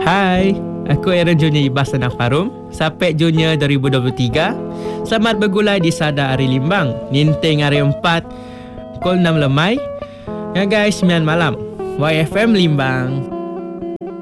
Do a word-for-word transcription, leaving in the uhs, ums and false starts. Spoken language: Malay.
Hai, aku Aaron Junior Ibas Tanah Parum, Sapek Junior dua ribu dua puluh tiga. Selamat bergulai di Sada Hari Limbang, Ninteng Hari empat, pukul enam lemai. Ya guys, sembilan malam. Y F M Limbang.